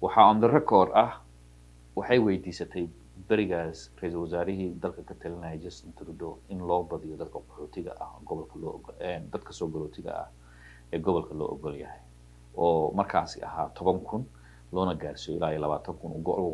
waxaa on the record waxay weydiisatay berigaas ra'iisul wasaarihii dalka ka talinaya Justin Trudeau in loo badiyo dadka qaxootiga gobolka dadka soo galootiga ee gobolka loo ogol yahay oo markaasi ahaa 10,000 loona gaarsiiyo ilaa 20,000